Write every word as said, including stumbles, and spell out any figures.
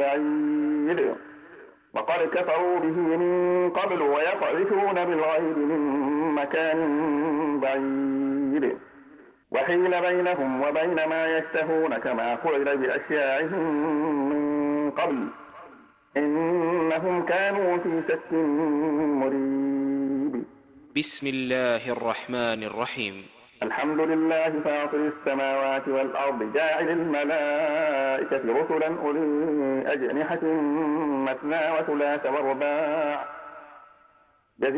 بعيد وقد كفروا به من قبل ويقذفون بالغيب من مكان بعيد وحيل بينهم وبين ما يشتهون كما فعل بأشياعهم من قبل إنهم كانوا في شك مريب. بسم الله الرحمن الرحيم. الحمد لله فاطر السماوات والأرض جاعل الملائكة رسلا أولي أجنحة مثنى وثلاث ورباع